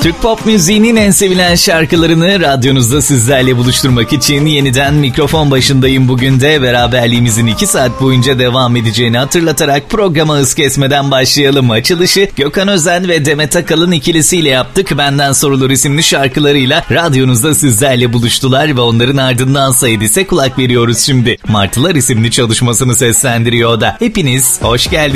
Türk pop müziğinin en sevilen şarkılarını radyonuzda sizlerle buluşturmak için yeniden mikrofon başındayım. Bugün de beraberliğimizin 2 saat boyunca devam edeceğini hatırlatarak programa hız kesmeden başlayalım. Açılışı Gökhan Özen ve Demet Akalın ikilisiyle yaptık. Benden Sorulur isimli şarkılarıyla radyonuzda sizlerle buluştular ve onların ardından Saidis'e kulak veriyoruz şimdi. Martılar isimli çalışmasını seslendiriyor o da. Hepiniz hoş geldiniz.